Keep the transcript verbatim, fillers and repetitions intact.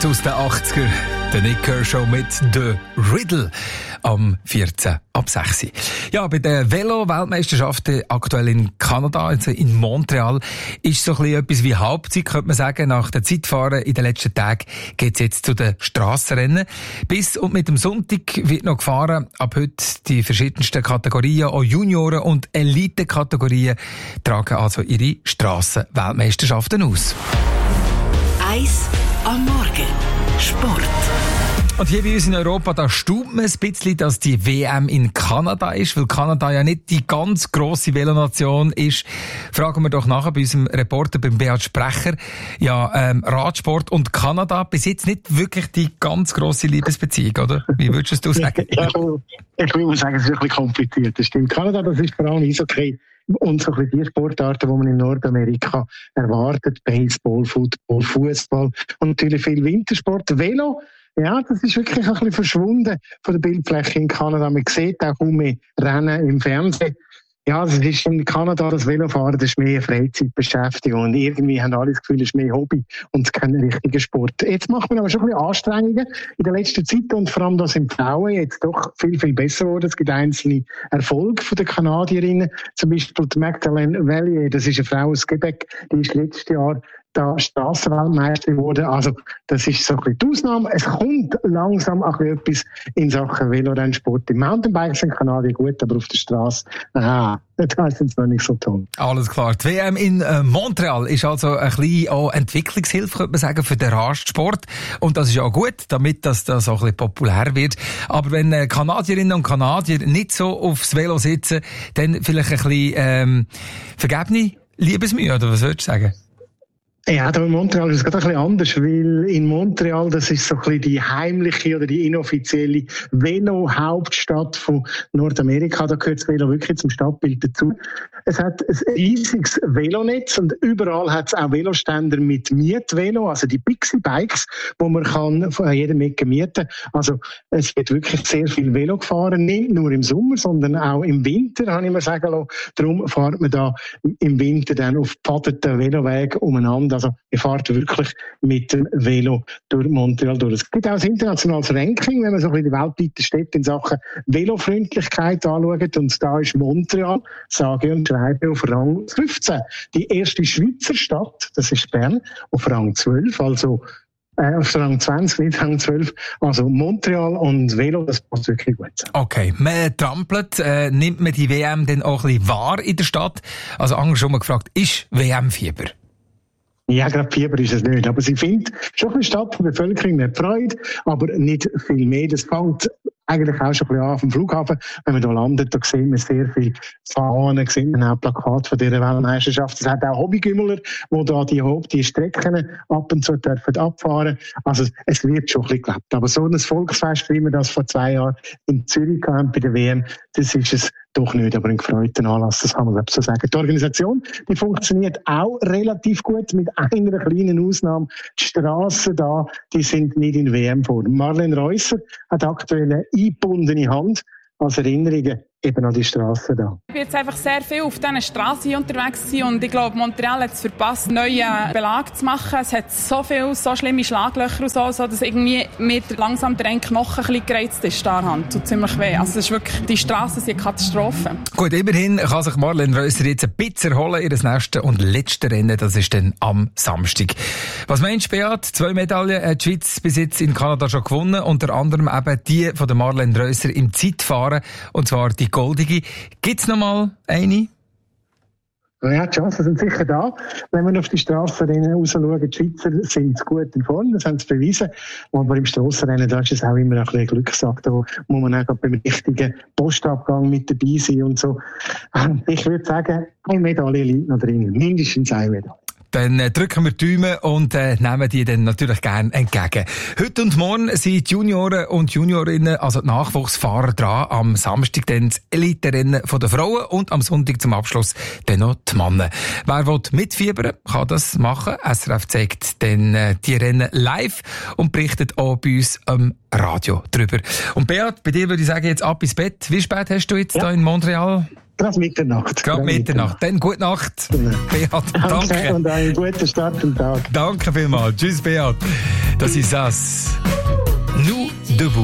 Hit aus den achtziger. Der Nick Kershaw mit The Riddle am vierzehn ab sechs. Ja, bei den Velo-Weltmeisterschaften aktuell in Kanada, also in Montreal, ist so ein bisschen etwas wie Halbzeit, könnte man sagen. Nach der Zeitfahren in den letzten Tagen geht es jetzt zu den Strassenrennen. Bis und mit dem Sonntag wird noch gefahren. Ab heute die verschiedensten Kategorien, auch Junioren- und Elite-Kategorien, tragen also ihre Strassen-Weltmeisterschaften aus. Eis am Morgen. Sport. Und hier bei uns in Europa, da staunt man ein bisschen, dass die W M in Kanada ist, weil Kanada ja nicht die ganz grosse Velonation ist. Fragen wir doch nachher bei unserem Reporter, beim Beat Sprecher. Ja, ähm, Radsport und Kanada, bis jetzt nicht wirklich die ganz grosse Liebesbeziehung, oder? Wie würdest du sagen? Ja, ich würde sagen, es ist ein bisschen kompliziert. Das stimmt. Kanada, das ist vor allem Eishockey. Und so ein bisschen die Sportarten, die man in Nordamerika erwartet. Baseball, Football, Fußball und natürlich viel Wintersport. Velo, ja, das ist wirklich ein bisschen verschwunden von der Bildfläche in Kanada. Man sieht auch kaum mehr Rennen im Fernsehen. Ja, das ist in Kanada, das Velofahren, das ist mehr Freizeitbeschäftigung. Und irgendwie haben alle das Gefühl, es ist mehr Hobby und kein richtiger Sport. Jetzt macht man aber schon ein bisschen Anstrengungen in der letzten Zeit und vor allem, dass im Frauen jetzt doch viel, viel besser wurde. Es gibt einzelne Erfolge von den Kanadierinnen. Zum Beispiel die Magdalene Vallier, das ist eine Frau aus Quebec, die ist letztes Jahr da Strassenweltmeisterin wurde. Also, das ist so ein bisschen die Ausnahme. Es kommt langsam auch etwas in Sachen Velorennsport. Im Mountainbike sind Kanadier gut, aber auf der Straße, ah, das ist jetzt noch nicht so toll. Alles klar. Die W M in äh, Montreal ist also ein bisschen auch Entwicklungshilfe, könnte man sagen, für den Radsport. Und das ist ja gut, damit das, das auch ein bisschen populär wird. Aber wenn äh, Kanadierinnen und Kanadier nicht so aufs Velo sitzen, dann vielleicht ein bisschen ähm, vergebene Liebesmühe, oder was würdest du sagen? Ja, da in Montreal ist es gerade ein bisschen anders, weil in Montreal, das ist so ein bisschen die heimliche oder die inoffizielle Velo-Hauptstadt von Nordamerika. Da gehört das Velo wirklich zum Stadtbild dazu. Es hat ein riesiges Velonetz und überall hat es auch Veloständer mit Mietvelo, also die Pixie-Bikes, wo man kann von jedem Ecke mieten. Also es wird wirklich sehr viel Velo gefahren, nicht nur im Sommer, sondern auch im Winter, habe ich mir sagen lassen. Darum fährt man da im Winter dann auf gepadeten Velowegen umeinander. Also, wir fahren wirklich mit dem Velo durch Montreal durch. Es gibt auch ein internationales Ranking, wenn man so ein bisschen die weltweiten Städte in Sachen Velofreundlichkeit anschaut. Und da ist Montreal, sage und schreibe, auf Rang fünfzehn. Die erste Schweizer Stadt, das ist Bern, auf Rang zwölf. Also, äh, auf Rang zwanzig, nicht Rang zwölf. Also, Montreal und Velo, das passt wirklich gut zusammen. Okay. Man trampelt, äh, nimmt man die W M dann auch ein bisschen wahr in der Stadt? Also, anders schon mal gefragt, ist W M-Fieber? Ja, gerade Fieber ist es nicht. Aber sie findet schon ein bisschen statt von der Bevölkerung, nicht Freude, aber nicht viel mehr. Das fängt eigentlich auch schon ein bisschen an vom Flughafen. Wenn man da landet, da sehen wir sehr viel Fahnen, sehen wir auch Plakate von dieser Weltmeisterschaft. Es hat auch Hobbygümmeler, die da die, die Strecken ab und zu dürfen abfahren. Also es wird schon ein bisschen gelebt. Aber so ein Volksfest, wie wir das vor zwei Jahren in Zürich hatten bei der W M, das ist es doch nicht, aber ein gefreuten Anlass, das kann man so sagen. Die Organisation, die funktioniert auch relativ gut, mit einer kleinen Ausnahme. Die Strassen da, die sind nicht in W M-Form. Marlene Reusser hat aktuell eine eingebundene Hand als Erinnerungen eben an die Strassen da. Ich bin jetzt einfach sehr viel auf diesen Strassen unterwegs gewesen und ich glaube, Montreal hat es verpasst, einen neuen Belag zu machen. Es hat so viele, so schlimme Schlaglöcher und so, so dass irgendwie mit langsam der Knochen ein bisschen gereizt ist, da Hand. Tut ziemlich weh. Also es ist wirklich, die Strassen sind eine Katastrophe. Gut, immerhin kann sich Marlene Reusser jetzt ein bisschen erholen. Ihr nächstes und letztes Rennen, das ist dann am Samstag. Was meinst du, Beat? Zwei Medaillen hat die Schweiz bis jetzt in Kanada schon gewonnen, unter anderem eben die von der Marlene Reusser im Zeitfahren, und zwar die goldige. Gibt's noch mal eine? Ja, die Chancen sind sicher da. Wenn wir auf die Strassenrennen raus schauen, die Schweizer sind gut in Form, das haben sie bewiesen. Aber im Strassenrennen, da ist es auch immer ein bisschen Glückssache. Da muss man auch beim richtigen Postabgang mit dabei sein und so. Ich würde sagen, eine Medaille liegt noch drin. Mindestens eine Medaille. Dann äh, drücken wir die Daumen und äh, nehmen die dann natürlich gerne entgegen. Heute und morgen sind die Junioren und Juniorinnen, also die Nachwuchsfahrer, dran. Am Samstag dann das Elite-Rennen der Frauen und am Sonntag zum Abschluss dann noch die Männer. Wer will mitfiebern, kann das machen. S R F zeigt dann äh, die Rennen live und berichtet auch bei uns am Radio drüber. Und Beat, bei dir würde ich sagen, jetzt ab ins Bett. Wie spät hast du jetzt ja. da in Montreal? Gerade Mitternacht. Gerade Mitternacht. Dann gute Nacht, genau. Beat. Danke. Danke. Und einen guten Start am Tag. Danke vielmals. Tschüss, Beat. Das ist das. Nous debout.